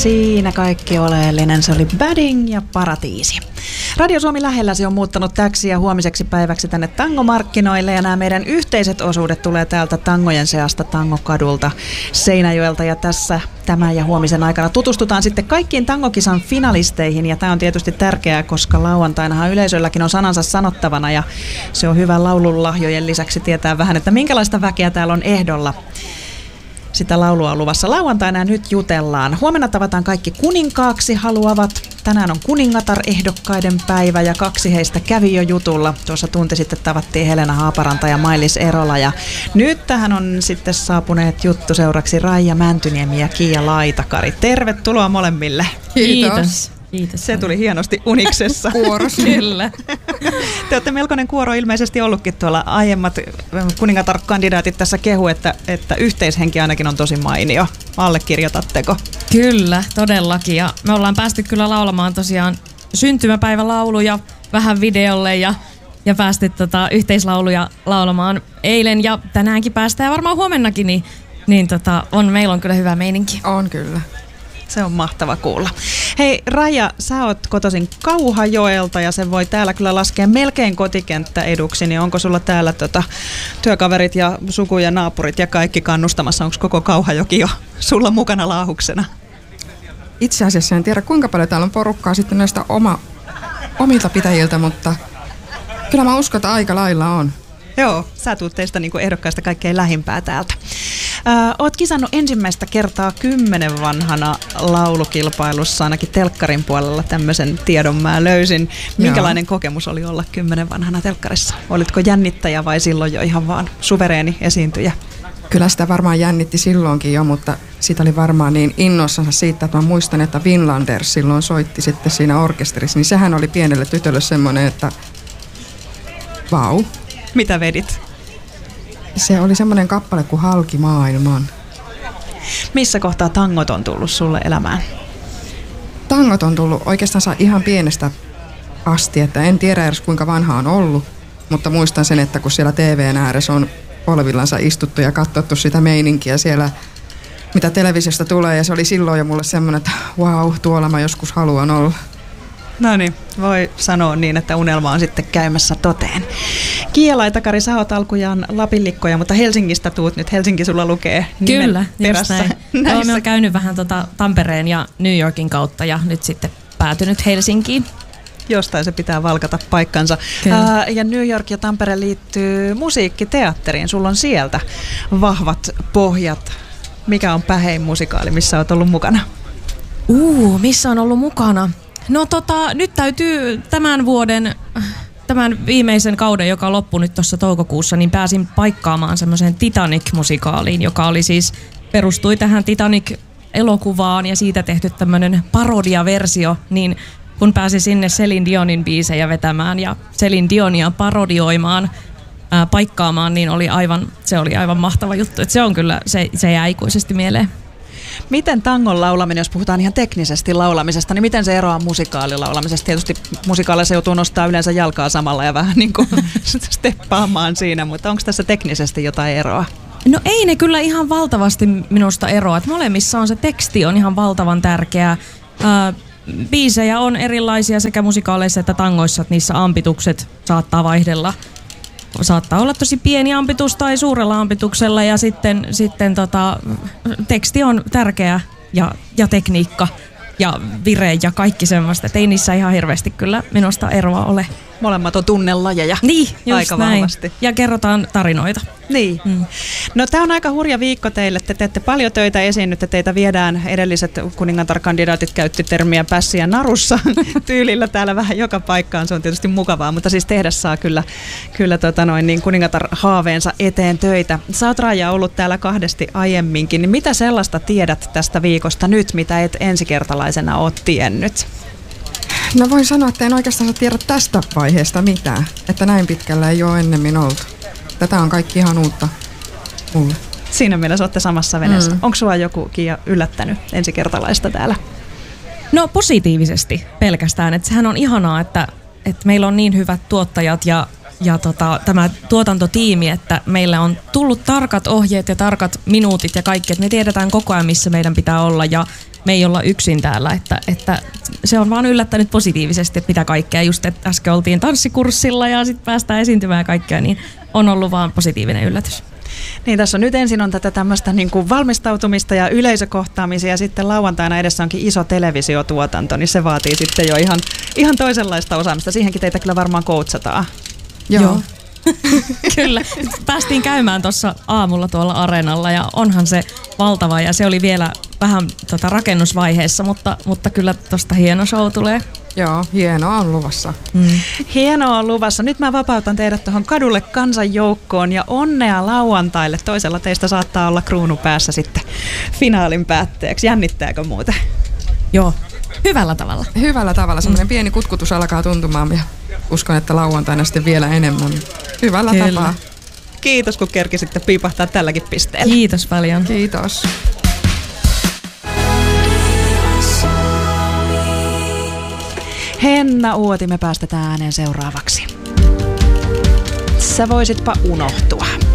Siinä kaikki oleellinen. Se oli Badding ja Paratiisi. Radio Suomi lähelläsi on muuttanut täksi ja huomiseksi päiväksi tänne tangomarkkinoille ja nämä meidän yhteiset osuudet tulee täältä tangojen seasta Tangokadulta Seinäjoelta ja tässä tämän ja huomisen aikana tutustutaan sitten kaikkiin tangokisan finalisteihin ja tämä on tietysti tärkeää, koska lauantainahan yleisölläkin on sanansa sanottavana ja se on hyvä laulunlahjojen lisäksi tietää vähän, että minkälaista väkeä täällä on ehdolla. Sitä laulua on luvassa lauantaina ja nyt jutellaan. Huomenna tavataan kaikki kuninkaaksi haluavat. Tänään on kuningatar-ehdokkaiden päivä ja 2 heistä kävi jo jutulla. Tuossa tunti sitten tavattiin Helena Haaparanta ja Mailis Erola. Ja nyt tähän on sitten saapuneet juttuseuraksi Raija Mäntyniemi ja Kiia Laitakari. Tervetuloa molemmille. Kiitos. Se tuli hienosti uniksessa. Kuoros. Kyllä. Te olette melkoinen kuoro ilmeisesti ollutkin tuolla. Aiemmat kuningatar-kandidaatit tässä kehu, että yhteishenki ainakin on tosi mainio. Allekirjoitatteko? Kyllä, todellakin. Ja me ollaan päästy kyllä laulamaan tosiaan syntymäpäivälauluja vähän videolle ja päästy yhteislauluja laulamaan eilen ja tänäänkin päästään ja varmaan huomennakin, niin meillä on kyllä hyvä meininki. On kyllä. Se on mahtava kuulla. Hei Raija, sä oot kotoisin Kauhajoelta ja sen voi täällä kyllä laskea melkein kotikenttä eduksi, niin onko sulla täällä työkaverit ja suku ja naapurit ja kaikki kannustamassa? Onko koko Kauhajoki jo sulla mukana laahuksena? Itse asiassa en tiedä kuinka paljon täällä on porukkaa sitten näistä omilta pitäjiltä, mutta kyllä mä uskon, että aika lailla on. Joo, sä tuut teistä niin kuin ehdokkaista kaikkein lähimpää täältä. Oot kisannut ensimmäistä kertaa 10 vanhana laulukilpailussa, ainakin telkkarin puolella tämmöisen tiedon mä löysin. Minkälainen kokemus oli olla 10 vanhana telkkarissa? Olitko jännittäjä vai silloin jo ihan vaan suvereeni esiintyjä? Kyllä sitä varmaan jännitti silloinkin jo, mutta siitä oli varmaan niin innossansa siitä, että mä muistan, että Finlanders silloin soitti sitten siinä orkesterissa, niin sehän oli pienelle tytölle semmoinen, että vau. Mitä vedit? Se oli semmoinen kappale kuin Halki maailman. Missä kohtaa tangot on tullut sulle elämään? Tangot on tullut oikeastaan ihan pienestä asti, että en tiedä edes kuinka vanha on ollut, mutta muistan sen, että kun siellä TV:n ääressä on polvillansa istuttu ja katsottu sitä meininkiä siellä, mitä televisiosta tulee, ja se oli silloin jo mulle semmoinen, että vau, tuolla mä joskus haluan olla. No niin, voi sanoa niin, että unelma on sitten käymässä toteen. Kiia Laitakari, sä oot alkujaan Lapinlikkoja, mutta Helsingistä tuut nyt. Helsinki sulla lukee nimen Kyllä, perässä. Kyllä, mä oon käynyt vähän Tampereen ja New Yorkin kautta ja nyt sitten päätynyt Helsinkiin. Jostain se pitää valkata paikkansa. Ja New York ja Tampere liittyy musiikkiteatteriin. Sulla on sieltä vahvat pohjat. Mikä on pähein musikaali, missä oot ollut mukana? Missä on ollut mukana? No nyt täytyy tämän viimeisen kauden, joka loppui nyt tuossa toukokuussa, niin pääsin paikkaamaan semmoiseen Titanic-musikaaliin, joka oli siis, perustui tähän Titanic-elokuvaan ja siitä tehty tämmöinen parodiaversio, niin kun pääsi sinne Celine Dionin biisejä vetämään ja Celine Dionia parodioimaan, paikkaamaan, niin se oli aivan mahtava juttu. Et se on kyllä, se jää ikuisesti mieleen. Miten tangon laulaminen, jos puhutaan ihan teknisesti laulamisesta, niin miten se eroaa musikaalilaulamisesti? Tietysti musikaalissa joutuu nostaa yleensä jalkaa samalla ja vähän niin kuin steppaamaan siinä, mutta onko tässä teknisesti jotain eroa? No ei ne kyllä ihan valtavasti minusta eroa. Molemmissa on se teksti on ihan valtavan tärkeää. Biisejä on erilaisia sekä musikaaleissa että tangoissa, että niissä ampitukset saattaa vaihdella. Saattaa olla tosi pieni ampitus tai suurella ampituksella ja sitten teksti on tärkeä ja tekniikka ja vire ja kaikki semmoista. Et ei niissä ihan hirveästi kyllä minusta eroa ole. Molemmat on tunnelajeja. Niin, just aika näin. Vahvasti. Ja kerrotaan tarinoita. Niin. No tää on aika hurja viikko teille. Te teette paljon töitä esiinnytte. Teitä viedään, edelliset kuningatar-kandidaatit käytti termiä pässiä narussa tyylillä täällä vähän joka paikkaan. Se on tietysti mukavaa, mutta siis tehdä saa kyllä niin kuningatar-haaveensa eteen töitä. Sä oot Raija ollut täällä 2 aiemminkin. Niin mitä sellaista tiedät tästä viikosta nyt, mitä et ensikertalaisena oot tiennyt? No voin sanoa, että en oikeastaan tiedä tästä vaiheesta mitään, että näin pitkällä ei ole ennemmin oltu. Tätä on kaikki ihan uutta mulle. Siinä mielessä olette samassa veneessä. Onko sua joku Kiia yllättänyt ensikertalaista täällä? No positiivisesti pelkästään. Että sehän on ihanaa, että meillä on niin hyvät tuottajat tämä tuotantotiimi, että meille on tullut tarkat ohjeet ja tarkat minuutit ja kaikki, että me tiedetään koko ajan, missä meidän pitää olla ja me ei olla yksin täällä, että se on vaan yllättänyt positiivisesti, että mitä kaikkea. Just, että äsken oltiin tanssikurssilla ja sitten päästään esiintymään kaikkea, niin on ollut vaan positiivinen yllätys. Niin, tässä on nyt ensin on tätä tämmöistä niin kuin valmistautumista ja yleisökohtaamisia ja sitten lauantaina edessä onkin iso televisiotuotanto, niin se vaatii sitten jo ihan toisenlaista osaamista. Siihenkin teitä kyllä varmaan coachataan. Joo. Kyllä. Päästiin käymään tuossa aamulla tuolla areenalla ja onhan se valtava ja se oli vielä vähän rakennusvaiheessa, mutta kyllä tuosta hieno show tulee. Joo, hienoa on luvassa. Hienoa on luvassa. Nyt mä vapautan teidät tuohon kadulle kansanjoukkoon ja onnea lauantaille. Toisella teistä saattaa olla kruunu päässä sitten finaalin päätteeksi. Jännittääkö muuten? Joo, hyvällä tavalla. Hyvällä tavalla. Semmoinen pieni kutkutus alkaa tuntumaan ja uskon, että lauantaina sitten vielä enemmän. Hyvällä tapaa. Kiitos, kun kerkisitte piipahtaa tälläkin pisteellä. Kiitos paljon. Kiitos. Henna Uoti, me päästetään ääneen seuraavaksi. Sä voisitpa unohtua.